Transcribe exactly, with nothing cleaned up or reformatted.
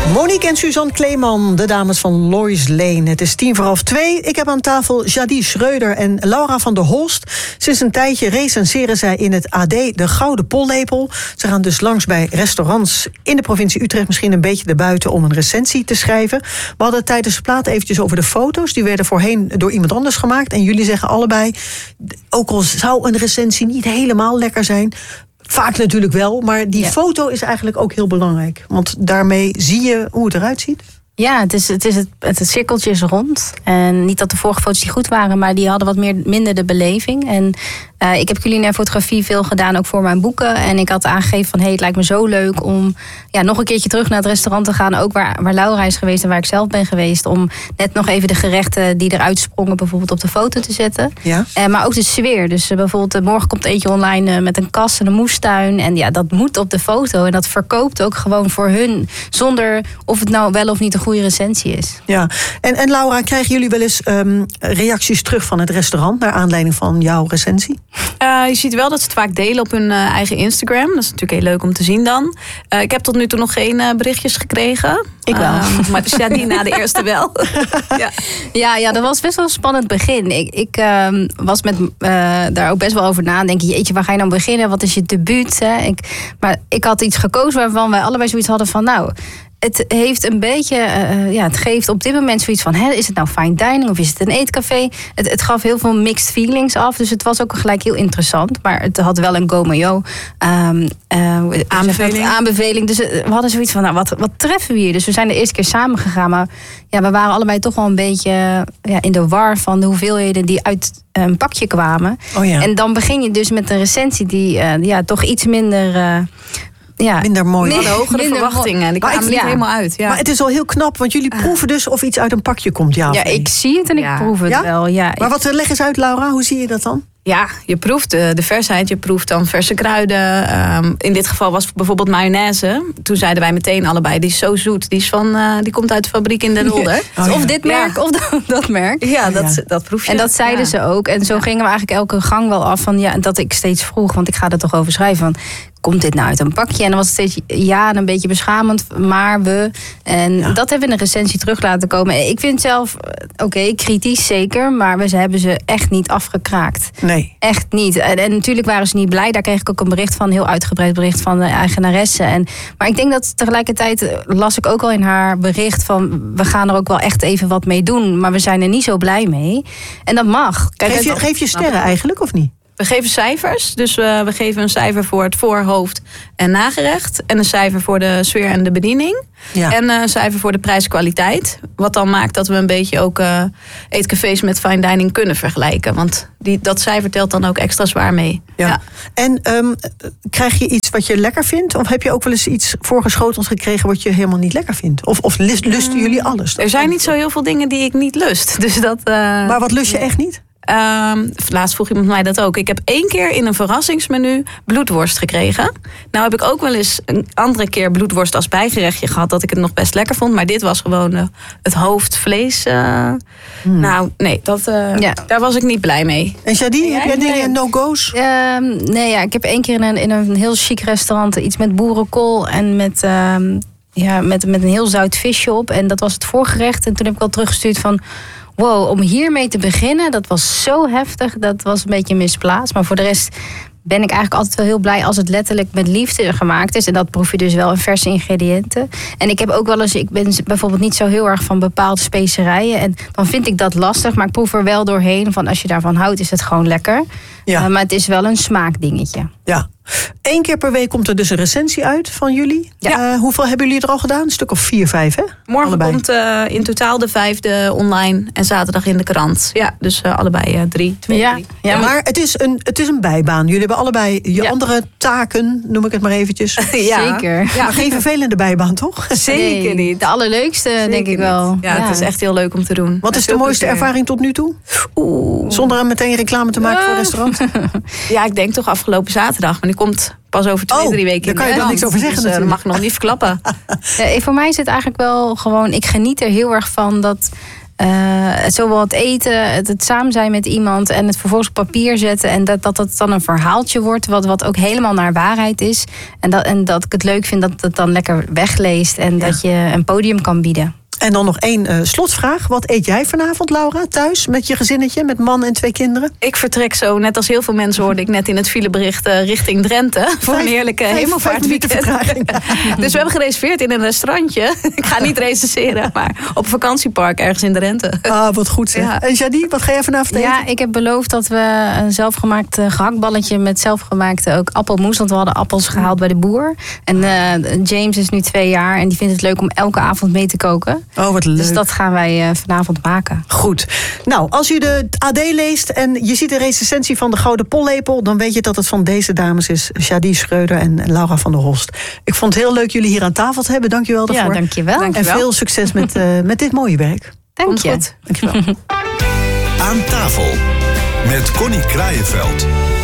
Monique en Suzanne Kleeman, de dames van Lois Lane. Het is tien voor half twee. Ik heb aan tafel Jadie Schreuder en Laura van der Holst. Sinds een tijdje recenseren zij in het A D de Gouden Pollepel. Ze gaan dus langs bij restaurants in de provincie Utrecht, misschien een beetje erbuiten, om een recensie te schrijven. We hadden het tijdens de plaat eventjes over de foto's. Die werden voorheen door iemand anders gemaakt. En jullie zeggen allebei, ook al zou een recensie niet helemaal lekker zijn, vaak natuurlijk wel, maar die ja. foto is eigenlijk ook heel belangrijk. Want daarmee zie je hoe het eruit ziet. Ja, het, is, het, is het, het, het cirkeltje is rond. En niet dat de vorige foto's die goed waren, maar die hadden wat meer, minder de beleving. En uh, ik heb culinaire fotografie veel gedaan, ook voor mijn boeken. En ik had aangegeven van, hey, het lijkt me zo leuk om ja, nog een keertje terug naar het restaurant te gaan. Ook waar, waar Laura is geweest en waar ik zelf ben geweest. Om net nog even de gerechten die eruit sprongen bijvoorbeeld op de foto te zetten. Ja. Uh, maar ook de sfeer. Dus uh, bijvoorbeeld uh, morgen komt eentje online uh, met een kas en een moestuin. En ja, dat moet op de foto. En dat verkoopt ook gewoon voor hun. Zonder of het nou wel of niet een goede recensie is. Ja, en, en Laura, krijgen jullie wel eens um, reacties terug van het restaurant naar aanleiding van jouw recensie? Uh, je ziet wel dat ze het vaak delen op hun uh, eigen Instagram. Dat is natuurlijk heel leuk om te zien dan. Uh, ik heb tot nu toe nog geen uh, berichtjes gekregen. Ik wel. Uh, maar dus ja, die na de eerste wel. ja. Ja, ja, dat was best wel een spannend begin. Ik, ik uh, was met uh, daar ook best wel over nadenken. Jeetje, waar ga je nou beginnen? Wat is je debuut? Hè? Ik, maar ik had iets gekozen waarvan wij allebei zoiets hadden van, nou, het heeft een beetje, uh, ja, het geeft op dit moment zoiets van, hè, is het nou fine dining of is het een eetcafé? Het, het gaf heel veel mixed feelings af, dus het was ook gelijk heel interessant. Maar het had wel een go-mayo um, uh, aanbeveling. aanbeveling. Dus we hadden zoiets van, nou, wat, wat treffen we hier? Dus we zijn de eerste keer samen gegaan, maar ja, we waren allebei toch wel een beetje ja, in de war van de hoeveelheden die uit een pakje kwamen. Oh ja. En dan begin je dus met een recensie die uh, ja, toch iets minder Uh, Ja, minder mooi. We hadden hogere minder verwachtingen. Die kwamen niet ja. helemaal uit. Ja. Maar het is al heel knap, want jullie proeven dus of iets uit een pakje komt. Ja, ja ik zie het en ik ja. proef het ja? wel. Ja, maar wat, leg eens uit, Laura. Hoe zie je dat dan? Ja, je proeft de, de versheid, je proeft dan verse kruiden. Um, in dit geval was bijvoorbeeld mayonaise. Toen zeiden wij meteen allebei, die is zo zoet. Die, is van, uh, die komt uit de fabriek in Den Helder. Ja. Oh, ja. Of dit merk, ja. of dat, dat merk. Ja, dat, ja. dat proef je. En dat zeiden ja. ze ook. En zo ja. gingen we eigenlijk elke gang wel af van, ja, dat ik steeds vroeg, want ik ga er toch over schrijven van, komt dit nou uit een pakje? En dan was het steeds ja en een beetje beschamend, maar we. En ja. dat hebben we in de recensie terug laten komen. Ik vind zelf, oké, okay, kritisch zeker, maar we hebben ze echt niet afgekraakt. Nee. Echt niet. En, en natuurlijk waren ze niet blij. Daar kreeg ik ook een bericht van, een heel uitgebreid bericht van de eigenaresse. En, maar ik denk dat tegelijkertijd las ik ook al in haar bericht van, we gaan er ook wel echt even wat mee doen, maar we zijn er niet zo blij mee. En dat mag. Kijk, geef, je, geef je sterren eigenlijk, of niet? We geven cijfers. Dus uh, we geven een cijfer voor het voorhoofd en nagerecht. En een cijfer voor de sfeer en de bediening. Ja. En uh, een cijfer voor de prijs-kwaliteit. Wat dan maakt dat we een beetje ook uh, eetcafés met fine dining kunnen vergelijken. Want die, dat cijfer telt dan ook extra zwaar mee. Ja. Ja. En um, krijg je iets wat je lekker vindt? Of heb je ook wel eens iets voorgeschoteld gekregen wat je helemaal niet lekker vindt? Of, of lusten mm. jullie alles? Er zijn niet zo heel veel dingen die ik niet lust. Dus dat, uh, maar wat lust je echt niet? Um, laatst vroeg iemand mij dat ook. Ik heb één keer in een verrassingsmenu bloedworst gekregen. Nou heb ik ook wel eens een andere keer bloedworst als bijgerechtje gehad, dat ik het nog best lekker vond. Maar dit was gewoon uh, het hoofdvlees. Uh, hmm. Nou, nee, dat, uh, ja. daar was ik niet blij mee. En Jadie, heb jij dingen no-go's? Um, nee, ja, ik heb één keer in een, in een heel chic restaurant iets met boerenkool en met, um, ja, met, met een heel zout visje op. En dat was het voorgerecht. En toen heb ik al teruggestuurd van, wow, om hiermee te beginnen, dat was zo heftig. Dat was een beetje misplaatst. Maar voor de rest ben ik eigenlijk altijd wel heel blij als het letterlijk met liefde gemaakt is. En dat proef je dus wel in verse ingrediënten. En ik heb ook wel eens, ik ben bijvoorbeeld niet zo heel erg van bepaalde specerijen. En dan vind ik dat lastig, maar ik proef er wel doorheen. Van als je daarvan houdt, is het gewoon lekker. Ja. Uh, maar het is wel een smaakdingetje. Ja. Eén keer per week komt er dus een recensie uit van jullie. Ja. Uh, hoeveel hebben jullie er al gedaan? Een stuk of vier, vijf, hè? Morgen allebei. komt uh, in totaal de vijfde online en zaterdag in de krant. Ja, dus uh, allebei uh, drie, twee, ja. drie. Ja, maar het is, een, het is een bijbaan. Jullie hebben allebei je ja. andere taken, noem ik het maar eventjes. Ja. Zeker. Ja, geen vervelende bijbaan, toch? Zeker nee, niet. De allerleukste, Zeker denk ik wel. Ja, ja, het is echt heel leuk om te doen. Wat is de mooiste plezier. ervaring tot nu toe? Oeh. Zonder aan meteen reclame te maken uh. voor een restaurant? Ja, ik denk toch afgelopen zaterdag. Maar die komt pas over twee, oh, drie weken. Daar kan je dan niks over zeggen. Dus, uh, dat mag ik nog niet verklappen. Ja, voor mij is het eigenlijk wel gewoon, ik geniet er heel erg van dat Uh, zowel het eten, het, het samen zijn met iemand en het vervolgens op papier zetten. En dat dat, dat dan een verhaaltje wordt, wat, wat ook helemaal naar waarheid is. En dat, en dat ik het leuk vind dat het dan lekker wegleest en ja. dat je een podium kan bieden. En dan nog één uh, slotvraag. Wat eet jij vanavond, Laura, thuis met je gezinnetje, met man en twee kinderen? Ik vertrek zo, net als heel veel mensen hoorde ik net in het filebericht uh, richting Drenthe. Voor vijf, een heerlijke hemelvaartweekend. Dus we hebben gereserveerd in een restaurantje. Ik ga niet recenseren, maar op een vakantiepark ergens in Drenthe. Ah, wat goed zeg. Ja. En Jadie, wat ga jij vanavond eten? Ja, ik heb beloofd dat we een zelfgemaakt gehaktballetje met zelfgemaakte ook appelmoes. Want we hadden appels gehaald bij de boer. En uh, James is nu twee jaar en die vindt het leuk om elke avond mee te koken. Oh, wat leuk. Dus dat gaan wij uh, vanavond maken. Goed. Nou, als u de A D leest en je ziet de recensie van de Gouden Pollepel, dan weet je dat het van deze dames is. Jadie Schreuder en Laura van der Holst. Ik vond het heel leuk jullie hier aan tafel te hebben. Dank je wel daarvoor. Ja, dank je wel. En veel succes met, uh, met dit mooie werk. Dank je. Dank je wel. Aan tafel met Connie Kraaienveld.